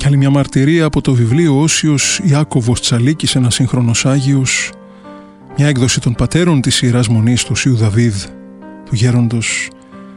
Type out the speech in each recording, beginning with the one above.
Και άλλη μια μαρτυρία από το βιβλίο «Όσιος Ιάκωβος Τσαλίκης, ένας σύγχρονος Άγιος», μια έκδοση των πατέρων της Ιεράς Μονής του Οσίου Δαβίδ, του γέροντος.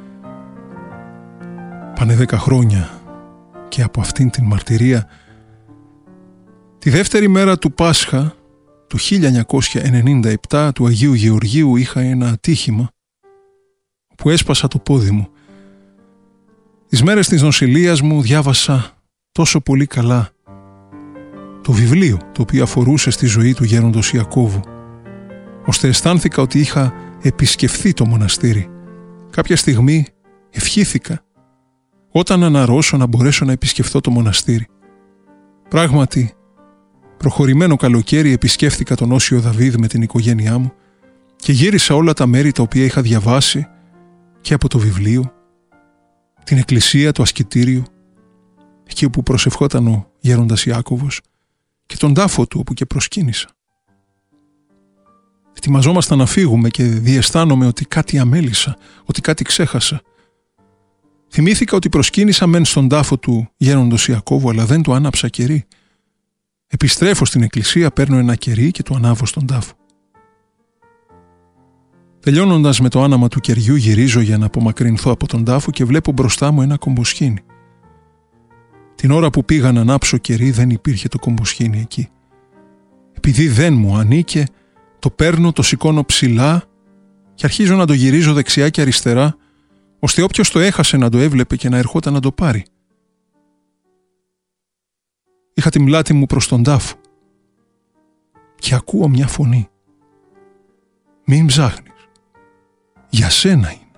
Πάνε 10 χρόνια και από αυτήν την μαρτυρία, τη δεύτερη μέρα του Πάσχα του 1997 του Αγίου Γεωργίου, είχα ένα ατύχημα που έσπασα το πόδι μου. Τις μέρες της νοσηλείας μου διάβασα τόσο πολύ καλά το βιβλίο το οποίο αφορούσε στη ζωή του γέροντος Ιακώβου, ώστε αισθάνθηκα ότι είχα επισκεφθεί το μοναστήρι. Κάποια στιγμή ευχήθηκα όταν αναρρώσω να μπορέσω να επισκεφθώ το μοναστήρι. Πράγματι, προχωρημένο καλοκαίρι επισκέφθηκα τον Όσιο Δαβίδ με την οικογένειά μου και γύρισα όλα τα μέρη τα οποία είχα διαβάσει και από το βιβλίο, την εκκλησία, το ασκητήριο, εκεί όπου προσευχόταν ο γέροντας Ιάκωβος, και τον τάφο του όπου και προσκύνησα. Ετοιμαζόμασταν να φύγουμε και διαισθάνομαι ότι κάτι αμέλησα, ότι κάτι ξέχασα. Θυμήθηκα ότι προσκύνησα μεν στον τάφο του γέροντος Ιακώβου, αλλά δεν του άναψα κερί. Επιστρέφω στην εκκλησία, παίρνω ένα κερί και το ανάβω στον τάφο. Τελειώνοντας με το άναμα του κεριού, γυρίζω για να απομακρυνθώ από τον τάφο και βλέπω μπροστά μου ένα κομποσχήνι. Την ώρα που πήγα να ανάψω κερί δεν υπήρχε το κομποσχήνι εκεί. Επειδή δεν μου ανήκε, το παίρνω, το σηκώνω ψηλά και αρχίζω να το γυρίζω δεξιά και αριστερά, ώστε όποιος το έχασε να το έβλεπε και να ερχόταν να το πάρει. Είχα την πλάτη μου προς τον τάφο και ακούω μια φωνή. «Μην ψάχνεις, για σένα είναι».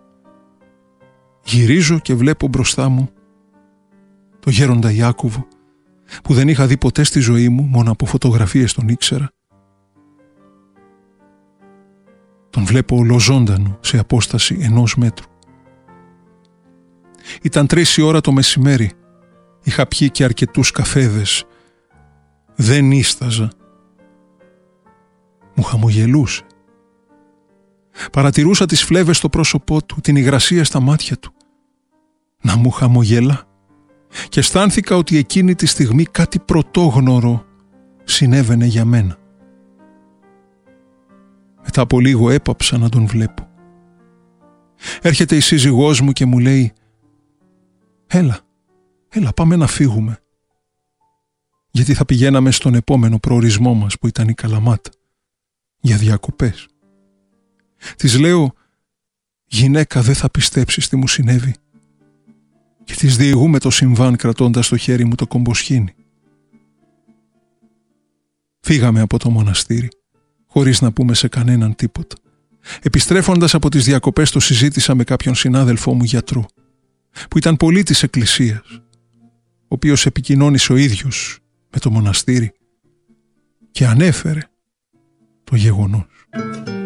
Γυρίζω και βλέπω μπροστά μου το γέροντα Ιάκωβο, που δεν είχα δει ποτέ στη ζωή μου, μόνο από φωτογραφίες τον ήξερα. Τον βλέπω ολοζώντανο σε απόσταση 1 μέτρου. Ήταν 3 η ώρα το μεσημέρι. Είχα πιει και αρκετούς καφέδες. Δεν ίσταζα. Μου χαμογελούσε. Παρατηρούσα τις φλέβες στο πρόσωπό του, την υγρασία στα μάτια του. Να μου χαμογελά. Και αισθάνθηκα ότι εκείνη τη στιγμή κάτι πρωτόγνωρο συνέβαινε για μένα. Μετά από λίγο έπαψα να τον βλέπω. Έρχεται η σύζυγός μου και μου λέει «Έλα, πάμε να φύγουμε». Γιατί θα πηγαίναμε στον επόμενο προορισμό μας που ήταν η Καλαμάτα, για διακοπές. Της λέω «Γυναίκα, δεν θα πιστέψεις τι μου συνέβη». Και της διηγούμε το συμβάν κρατώντας στο χέρι μου το κομποσχήνι. Φύγαμε από το μοναστήρι, χωρίς να πούμε σε κανέναν τίποτα. Επιστρέφοντας από τις διακοπές το συζήτησα με κάποιον συνάδελφό μου γιατρό, που ήταν πολύ της εκκλησίας, ο οποίος επικοινώνησε ο ίδιος με το μοναστήρι και ανέφερε το γεγονός.